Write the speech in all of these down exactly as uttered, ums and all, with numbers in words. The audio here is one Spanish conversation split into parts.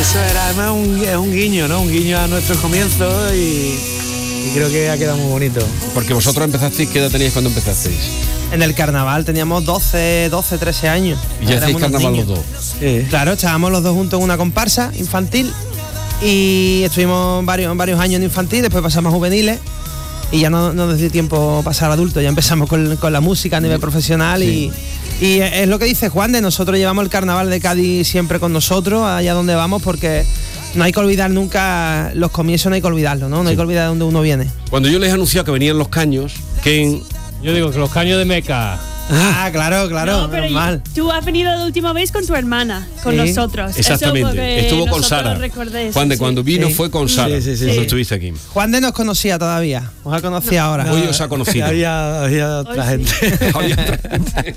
eso era además un, es un guiño, ¿no? Un guiño a nuestros comienzos y, y creo que ha quedado muy bonito. Porque vosotros empezasteis, ¿qué edad teníais cuando empezasteis? En el carnaval teníamos doce, doce, trece años. Y ya hacéis carnaval los dos. Sí. Claro, estábamos los dos juntos en una comparsa infantil y estuvimos varios, varios años en infantil, después pasamos a juveniles y ya no, no nos dio tiempo pasar a adultos, ya empezamos con, con la música a nivel profesional. Sí. y, y es lo que dice Juan, de nosotros llevamos el carnaval de Cádiz siempre con nosotros, allá donde vamos, porque no hay que olvidar nunca los comienzos, no hay que olvidarlo, ¿no? No sí. hay que olvidar de dónde uno viene. Cuando yo les he anunciado que venían los caños, que en... Yo digo que los caños de Meca. Ah, claro, claro, no, pero normal. Tú has venido la última vez con tu hermana, con sí. nosotros. Exactamente, estuvo con Sara. Juan de sí. cuando vino sí. fue con Sara. Sí, sí, sí, sí. sí. Estuviste aquí. Juan de nos conocía todavía, os ha conocido no, ahora. No, Hoy os ha conocido. Había, había otra gente. Había otra gente.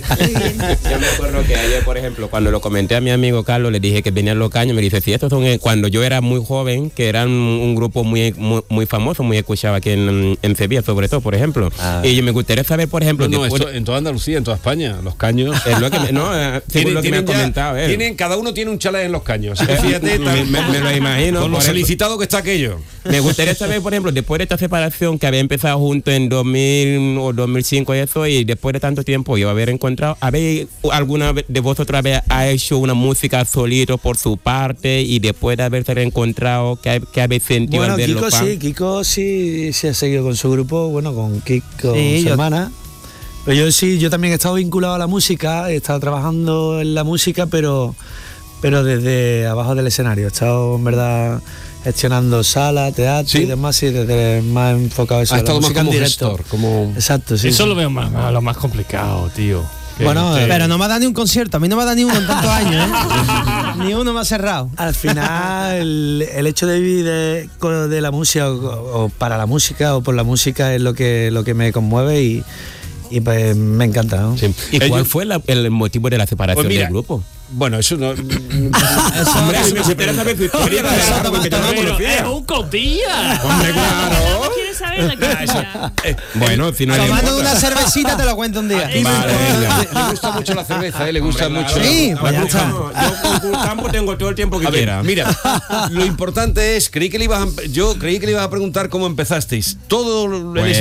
Yo me acuerdo que ayer, por ejemplo, cuando lo comenté a mi amigo Carlos, le dije que venían los caños, me dice, sí, estos son, cuando yo era muy joven, que eran un grupo muy muy, muy famoso, muy escuchado aquí en, en Sevilla, sobre todo, por ejemplo. Ah. Y yo me gustaría saber, por ejemplo... No, no, esto, en toda Andalucía, en toda España. Los caños. Es lo que me, no, eh, según lo que me han comentado. Eh. Tienen, cada uno tiene un chalet en los caños. Fíjate, me, me, me lo imagino. Con lo solicitado que está aquello. Me gustaría saber, por ejemplo, después de esta separación que había empezado junto en dos mil o dos mil cinco y eso, y después de tanto tiempo yo haber encontrado, ¿habéis alguna de vosotros habéis ha hecho una música solito por su parte y después de haberse reencontrado, ¿qué, qué habéis sentido bueno, al verlo? Kiko sí, Kiko sí, sí ha seguido con su grupo, bueno, con Kiko, sí, su yo... hermana. Pero yo sí, yo también he estado vinculado a la música, he estado trabajando en la música, pero, pero desde abajo del escenario. He estado, en verdad, gestionando salas, teatro ¿Sí? y demás, y desde más enfocado eso. Ha estado la más como gestor, como... Exacto, sí. Eso sí. lo veo más, más, lo más complicado, tío. Que bueno, que... pero no me ha dado ni un concierto, a mí no me ha dado ni uno en tantos años, ¿eh? Ni uno me ha cerrado. Al final, el, el hecho de vivir de, de la música, o, o para la música, o por la música, es lo que, lo que me conmueve y... Y pues me encanta, ¿no? Sí. ¿Y cuál fue la, el motivo de la separación pues mira, del grupo? Bueno, eso no... eso, hombre, si me gustaría saber tu historia, porque yo no conocía. ¡Es un cotilla! ¡Hombre, claro! ¿Quieres saber la cotilla? Eh, bueno, si no tomando una cervecita te lo cuento un día. Vale, vale. Le gusta mucho la cerveza, ¿eh? Le gusta hombre, mucho... Claro. Sí, pues ya está. Yo con un campo tengo todo el tiempo que a quiera. Ver, mira, lo importante es, creí que le ibas a, yo creí que le ibas a preguntar cómo empezasteis. Todo el pues,